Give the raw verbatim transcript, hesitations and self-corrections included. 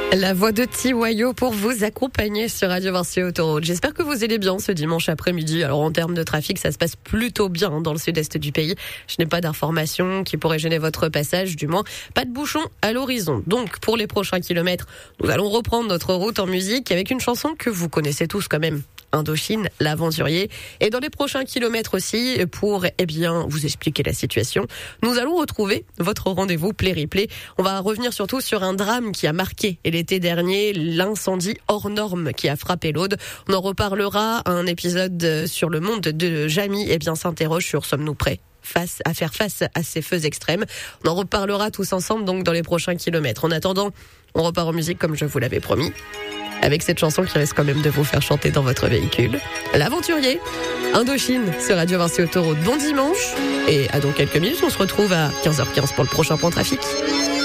La voix de Tiwayo pour vous accompagner sur Radio Vinci Autoroute. J'espère que vous allez bien ce dimanche après-midi. Alors en termes de trafic, ça se passe plutôt bien dans le sud-est du pays. Je n'ai pas d'informations qui pourraient gêner votre passage, du moins pas de bouchons à l'horizon. Donc pour les prochains kilomètres, nous allons reprendre notre route en musique avec une chanson que vous connaissez tous quand même. Indochine, l'aventurier. Et dans les prochains kilomètres aussi, pour eh bien vous expliquer la situation, nous allons retrouver votre rendez-vous Play-Replay. On va revenir surtout sur un drame qui a marqué l'été dernier, l'incendie hors norme qui a frappé l'Aude. On en reparlera. Un épisode sur le monde de Jamy eh bien s'interroge sur sommes-nous prêts face à faire face à ces feux extrêmes. On en reparlera tous ensemble donc dans les prochains kilomètres. En attendant, on repart en musique comme je vous l'avais promis, avec cette chanson qui risque quand même de vous faire chanter dans votre véhicule. L'aventurier, Indochine sur Radio Vinci Autoroute. Bon dimanche et à dans quelques minutes, on se retrouve à quinze heures quinze pour le prochain point trafic.